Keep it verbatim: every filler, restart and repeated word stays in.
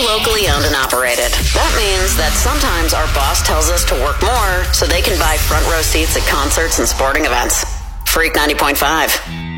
locally owned and operated. That means that sometimes our boss tells us to work more so they can buy front row seats at concerts and sporting events. Freak ninety point five.